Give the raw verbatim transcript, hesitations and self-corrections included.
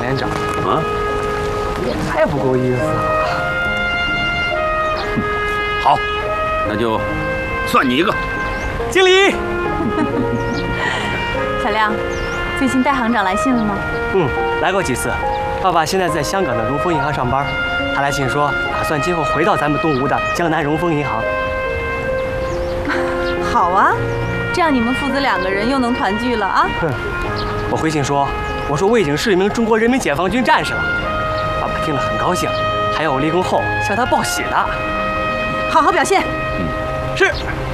连长啊， 也太不够意思了。 好，那就算你一个。 经理。 小亮，最近带行长来信了吗？ 嗯，来过几次。爸爸现在在香港的荣丰银行上班，他来信说打算今后回到咱们东吴的江南荣丰银行。 好啊，这样你们父子两个人又能团聚了啊！ 哼，我回信说，我说我已经是一名中国人民解放军战士了。爸爸听了很高兴，还要我立功后向他报喜呢。 好好表现。 嗯， 是。